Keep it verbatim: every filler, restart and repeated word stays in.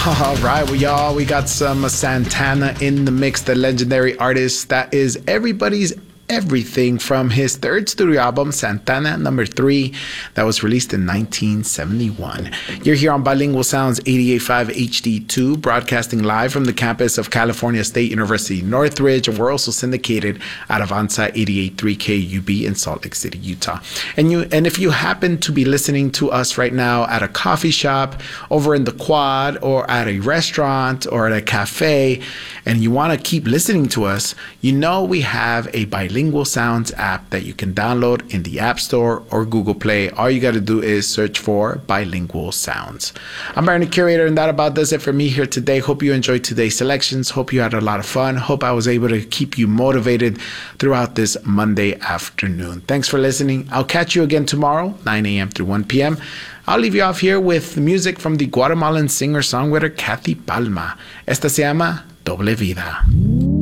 All right, well, y'all, we got some Santana in the mix, the legendary artist that is everybody's everything from his third studio album, Santana Number Three, that was released in nineteen seventy-one. You're here on Bilingual Sounds eighty-eight point five H D two, broadcasting live from the campus of California State University, Northridge, and we're also syndicated out of Ansa eighty-eight point three K U B in Salt Lake City, Utah. And you, and if you happen to be listening to us right now at a coffee shop, over in the quad, or at a restaurant, or at a cafe, and you want to keep listening to us, you know we have a bilingual Bilingual Sounds app that you can download in the App Store or Google Play. All you got to do is search for Bilingual Sounds. I'm Byron, the curator, and that about does it for me here today. Hope you enjoyed today's selections. Hope you had a lot of fun. Hope I was able to keep you motivated throughout this Monday afternoon. Thanks for listening. I'll catch you again tomorrow, nine a.m. through one p.m. I'll leave you off here with music from the Guatemalan singer-songwriter Kathy Palma. Esta se llama Doble Vida.